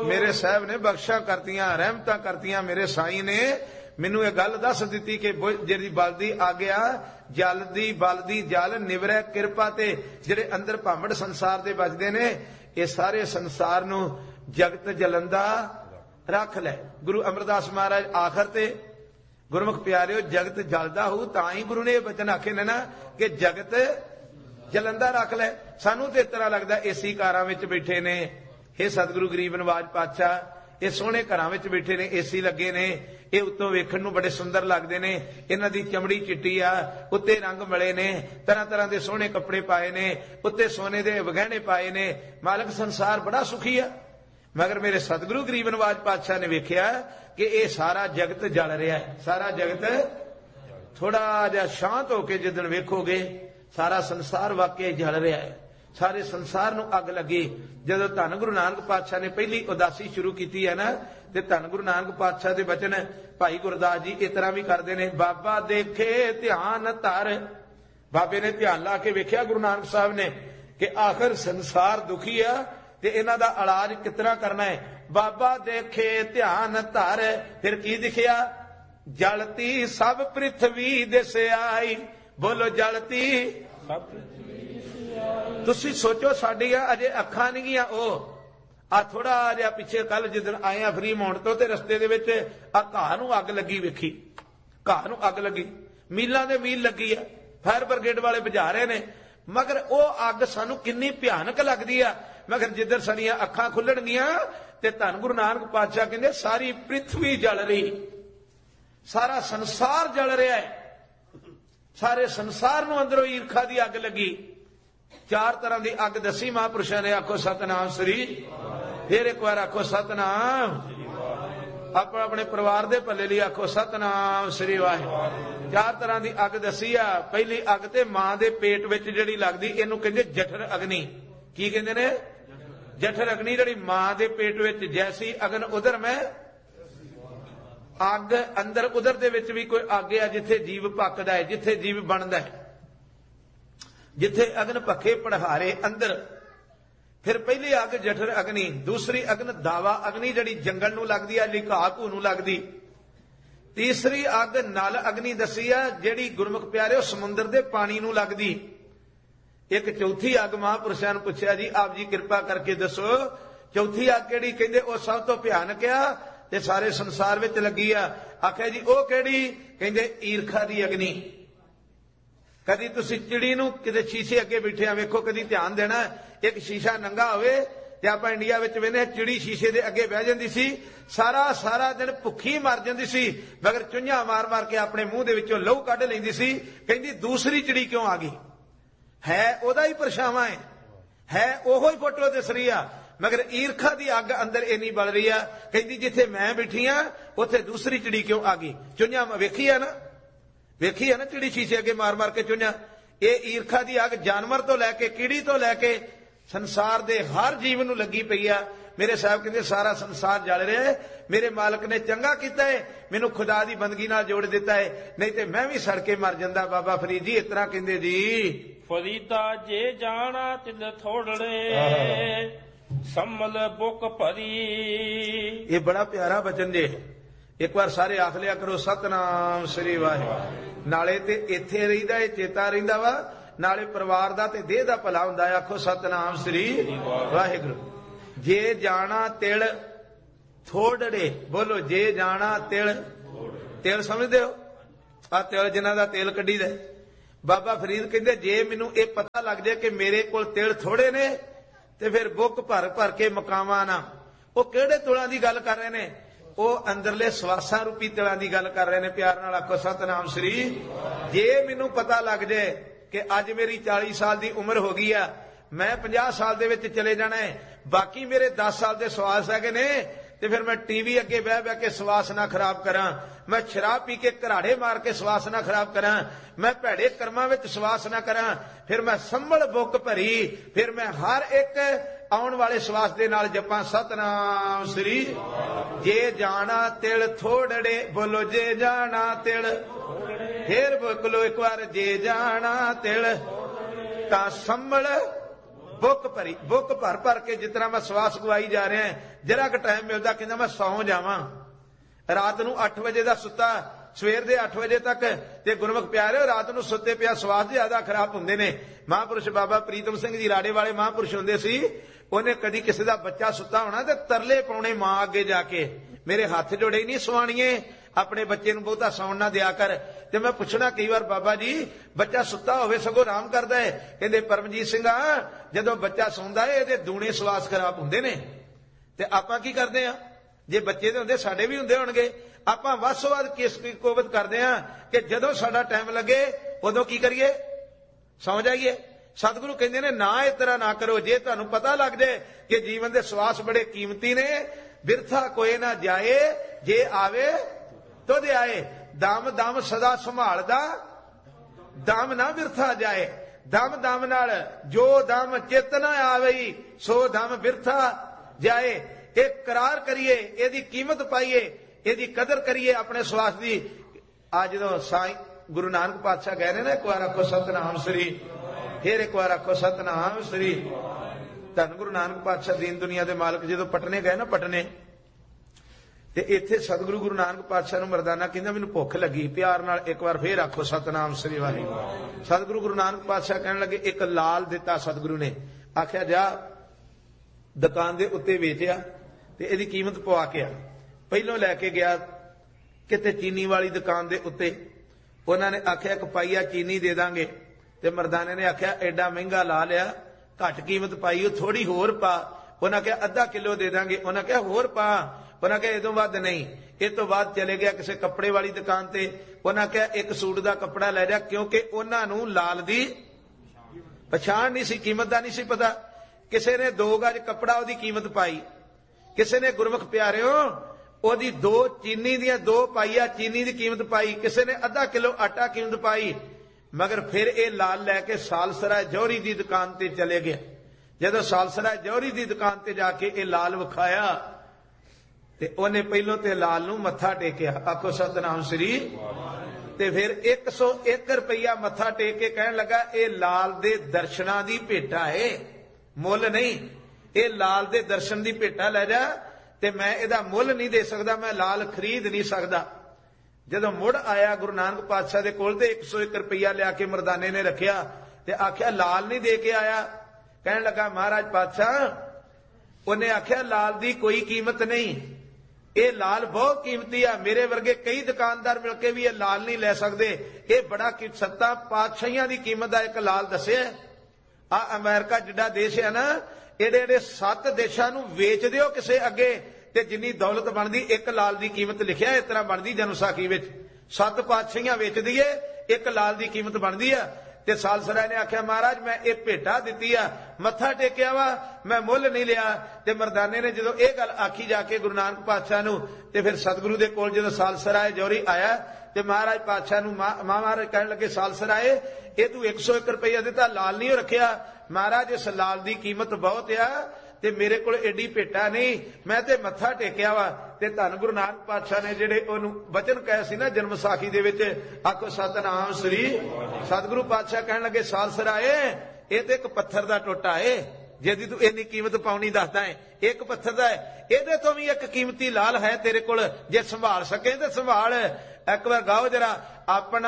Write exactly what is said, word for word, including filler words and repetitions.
मेरे साहब ने बख्शा करतियां रहमतां करतियां मेरे साईं ने मैनू ये गल दस दी कि जी बलदी आ गया जलदी बलदी जल निवरै किरपा ते जेड़े अंदर भामड़ संसार दे बजदे ने ये सारे संसार नू जगत जलंदा रख लै। गुरु अमरदास महाराज आखिर ते गुरमुख प्यारिओ जगत जलदा हो तां ही गुरु ने ये वचन आखे ने ना कि जगत जलंदा रख लै। सानू ते इस तरह लगदा एसी कारां विच बैठे ने। हे सतगुरु गरीब नवाज पातशाह ये सोहणे घरां विच बैठे ने एसी लगे ने ये उत्तों वेखण नूं बड़े सुंदर लगदे ने इन्हां दी चमड़ी चिट्टी आ उत्ते रंग मले ने तरह तरह दे सोहणे कपड़े पाए ने उत्ते सोने दे गहणे पाए ने मालक संसार बड़ा सुखी आ। मगर मेरे सतगुरु गरीब नवाज पातशाह ने वेख्या कि ये सारा जगत जल रहा है। सारा जगत थोड़ा जिहा शांत होके जिदन वेखोगे सारा संसार वाकई जल रहा है। सारे संसार नूं अग लगी। जदों धन गुरु नानक पातशाह ने पहली उदासी शुरू की है ना ते धन गुरु नानक पातशाह दे वचन भाई गुरदास जी इस तरह भी करते हैं। बाबा देखे ध्यान धर बाबे ने ध्यान ला के वेख्या गुरु नानक साहब ने कि आखिर संसार दुखी है ते इन्हां दा इलाज किस तरह करना है। बाबा देखे ध्यान धर फिर की दिखिया जलती सब पृथ्वी दिस आई। बोलो जलती सब तुसी सोचो साडियां अजे अखां नहीं गियां ओ आ थोड़ा जिहा पिछे कल जिदन आए आ फ्री मोड़ तो ते रस्ते दे विच आ घाह नूं अग लगी वेखी घाह नूं अग लगी मीलां दे मील लगी है फायर ब्रिगेड वाले बुझा रहे ने मगर ओ अग सानू किन्नी भयानक लगदी आ। मगर जिधर साडियां अखां खुलणगियां ते धन गुरु नानक पातशाह कहंदे सारी पृथ्वी जल रही सारा संसार जल रहा है। सारे संसार नूं अंदरों ईरखा दी अग लगी। चार तरह की अग दसी महापुरुषों ने आखो सतनाम श्री फिर एक बार आखो सतनाम अपने अपने परिवार के भले लिए आखो सतनाम श्री वाहिगुरू। चार तरह की अग दसी आ। पहली अग ते मां दे पेट विच जिहड़ी लगदी इहनूं कहंदे जठर अग्नि। की कहंदे ने जठर अग्नि जिहड़ी मां दे पेट विच जैसी अगन उधर मैं अग अंदर उधर दे विच भी कोई अग है जिथे जीव पकदा है जिथे जीव बनदा है जिथे अग्न पखे पढ़ारे अंदर। फिर पहली अग जठर अग्नि दूसरी अग्न दावा अग्नि जड़ी जंगल नूं लगदी है लिघा घू नूं लगदी। तीसरी अग नल अग्नि दसी है जिहड़ी गुरमुख प्यारे समुंदर दे पानी नूं लगदी। एक चौथी अग महापुरुषां नूं पुछया जी आप जी कृपा करके दसो चौथी अग किहड़ी कहंदे ओ सब तो भयानक आ ते सारे संसार विच लगी आ। आख्या जी ओ किहड़ी कहंदे ईरखा दी अग्नि। कदी तुसी चिड़ी नूं किते शीशे अगे बैठे आ वेखो कदी ध्यान देना एक शीशा नंगा होवे ते आपां इंडिया विच वेखने चिड़ी शीशे दे अगे बह जांदी सी सारा सारा दिन भुखी मर जांदी सी मगर चुंझां मार मार के अपने मूंह दे विचों लहू कढ लैंदी सी। कहंदी दूसरी चिड़ी क्यों आ गई है ओदा ही परछावां है है ओहो ही फोटो दिस रही आ मगर ईरखा दी अग अंदर इन्नी बल रही आ। कहंदी जिथे मैं बैठी आ उत्थे दूसरी चिड़ी क्यों आ गई। चुंझां वेखी आ ना वेखी है ना चिड़ी शीशे अगे मार मार के चुन्या। ये ईरखा दी अग जानवर तो लैके कीड़ी तो लैके संसार दे हर जीव नूं लगी पई आ। मेरे साहब कहते सारा संसार जल रहा है। मेरे मालक ने चंगा किया है मैनू खुदा दी बंदगी नाल जोड़ दिता है नहीं तो मैं भी सड़ के मर जांदा। बाबा फरीद जी इतना कहंदे जी फरीदा जे जाना तिल थोड़े सम्मल बुक भरी। ये बड़ा प्यारा वचन जे एक बार सारे आख लिया करो सतनाम श्री वाहिगुरू। नाले ते इत्थे रहिंदा है चेता रहिंदा वा नाले परिवार दा ते देह दा भला हुंदा है। आखो सतनाम श्री वाहिगुरू। जे जाना तिल थोड़े बोलो जे जाना तिल तिल समझदे हो आ तिल जिन्हां दा तेल कड्डी दे। बाबा फरीद कहंदे जे मैनू ये पता लग जाए कि मेरे कोल तिल थोड़े ने ते फिर बुक भर भर के मकावां ना। वो किहड़े तुलां दी गल कर रहे ने वो अंदरले सवासां रूपी तिलां दी गल कर रहे ने। प्यार नाल आखो सतनाम श्री। जे मैनू पता लग जाए कि अज मेरी चालीस साल दी उम्र हो गई आ मैं पचास साल दे विच चले जाना है बाकी मेरे दस साल दे सवास है ने ते फिर मैं टीवी अगे बह बह के सवास ना खराब करा मैं शराब पी के घराड़े मार के सवास ना खराब करा मैं भैड़े कर्मां विच सवास ना करा फिर मैं संभल बुक भरी फिर मैं हर एक आउण वाले सवास दे नाल जपां सतनाम श्री। जे जाना तिल थोड़े बोलो जे जाना तिल फिर बोलो एक बार जे जाना तिल तां संभल बुक भरी बुक भर भर के जितना मैं सवास गवाई जा रहा है जरा क टाइम मिलता कहंदा मैं सौ जावां। रात नूं अठ बजे का सुता सवेर दे अठ बजे तक ते गुरमुख प्यारे रात नूं सुते पिया स्वाद ज्यादा खराब हुंदे ने। महापुरुष बाबा प्रीतम सिंह जी राड़े वाले महापुरुष हुंदे सी, उन्हें कदी किसी का बच्चा सुता होना ते तरले पाउणे मां अगे जाके मेरे हाथ जोड़े नहीं सुवाणीए, अपने बच्चे नूं बहुता सौण ना दिया कर। ते मैं पुछना कई बार बाबा जी बच्चा सुता होवे सगों आराम करदा है, कहंदे परमजीत सिंह जदों बच्चा सौंदा है इहदे दूणे सवास खराब हुंदे ने। ते आपां की करदे आ, जे बच्चे दे हुंदे साडे भी हुंदे होणगे, आपां वस-वस किस कोवत करदे आ कि जदों साडा टाइम लगे उदों की करिए, सौ जाइए। सतगुरु कहंदे ने ना इस तरह ना करो। जे तुहानूं पता लग जाए कि जीवन दे सवास बड़े कीमती ने, बिरथा कोई ना जाए, जे आवे तो दे आए। दम दम सदा संभालदा, दम ना बिरथा जाए। दम दम नाल जो दम चित ना आवे सो दम बिरथा जाए। एक करार करिए, एदी कीमत पाइए, एदी कदर करिए अपने सवास दी। आज जो साईं गुरु नानक पातशाह कह रहे ने एक बार आखो सतनाम श्री, फिर एक बार आखो सतनाम श्री। धन गुरु नानक पातशाह दीन दुनिया के मालक जो पटने गए ना, पटने ते इत्थे सतगुरु गुरु नानक पातशाह नूं मरदाना कहंदा मैनूं भुख लगी, प्यार नाल एक बार फिर आखो सतनाम श्री वाहिगुरू। सतगुरु गुरु नानक पातशाह कहण लगे एक लाल दिता सतगुरु ने, आख्या जा दुकान दे उत्ते वेचिया ते इहदी कीमत पवा के आ। पहलों लैके गया किते चीनी वाली दुकान दे उत्ते, उन्होंने आख्या एक पाईया चीनी दे दांगे, ते मरदाने ने आख्या एडा महंगा ला लिया, घट कीमत पाई, थोड़ी होर पा। उन्हें कहा अद्धा किलो दे देंगे, उन्हें कहा होर पा। उन्हें कहा इदों वध नहीं। इस तो बाद चले गया किसी कपड़े वाली दुकान ते, उन्हें कहा एक सूट का कपड़ा ले जा, क्योंकि उन्होंने लाल दी पछाण नहीं सी, कीमत का नहीं सी पता। किसी ने दो गज कपड़ा ओदी कीमत पाई, किसी ने गुरमुख प्यारिओ ओदी दो चीनी दियां दो पाईया चीनी की कीमत पाई, किसी ने अद्धा किलो आटा कीमत पाई। मगर फिर ये लाल लैके सालसराय जौहरी की दुकान ते चले गया। जदों सालसराय जौहरी की दुकान ते जाके ये लाल विखाया ते उन्हें पहलों ते लाल नूं मत्था टेकिया, आखो सतनाम श्री। ते फिर एक सौ एक रुपया मत्था टेक के कहन लगा ये लाल दे दर्शनां दी भेटा है, मुल नहीं। ये लाल दे दर्शन दी भेटा लै जा, ते मैं इहदा मुल नहीं दे सकदा, मैं लाल खरीद नहीं सकदा। जदों मुड़ आया गुरु नानक पातशाह दे कोल ते एक सौ एक रुपया लिया के मरदाने ने रखिया ते आख्या लाल नहीं दे के आया। कहन लगा महाराज पातशाह, उन्हें आख्या लाल दी कोई कीमत नहीं, ये लाल बहुत कीमती है, मेरे वर्गे कई दुकानदार मिलके भी ये लाल नहीं ले सकते। ये बड़ा कि सत्ता पातशाहियां दी कीमत का एक लाल दसिया। आ अमेरिका जिड्डा देश है ना, एडे एडे सत्त देशां नूं वेच दिओ किसे अगे, ते जिन्नी दौलत बनदी एक लाल दी कीमत लिखिया इस तरह बनदी जन्म साखी विच। सत्त पातशाहियां वेच दईए एक लाल दी कीमत बनदी है। ते सालसराय ने आख्या महाराज मैं ये भेटा दिती आ, मत्था टेकिया वा, मैं मुल नहीं लिया। ते मरदाने ने जदों ये गल आखी जाके गुरु नानक पातशाह नूं, ते फिर सतगुरु दे कोल जदों सालसराय जौहरी आया ते महाराज पातशाह नूं महाराज कहण लगे सालसराय ये तू एक सौ एक रुपया दिता, लाल नहीं रखिया। महाराज इस लाल दी कीमत बहुत आ ते मेरे कोल एडी भेटा नहीं, मैं ते मत्था टेकिया वा। ते धन गुरु नानक पातशाह ने जेडे ओनू वचन कहे सी ना जन्म साखी दे विच, आखो सतनाम श्री। सतगुरु पातशाह कहण लगे सालसराय ये ते एक पत्थर दा टोटा है, जिहदी तू इन्नी कीमत पाउणी दसदा है, एक पत्थर दा है, इहदे तो भी एक कीमती लाल है तेरे कोल, जे संभाल सके ते संभाल। एक बार गाओ जरा अपना